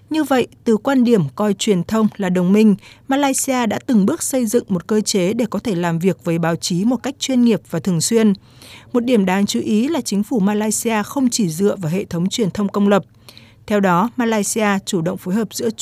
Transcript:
Như vậy, từ quan điểm coi truyền thông là đồng minh, Malaysia đã từng bước xây dựng một cơ chế để có thể làm việc với báo chí một cách chuyên nghiệp và thường xuyên. Một điểm đáng chú ý là chính phủ Malaysia không chỉ dựa vào hệ thống truyền thông công lập. Theo đó, Malaysia chủ động phối hợp giữa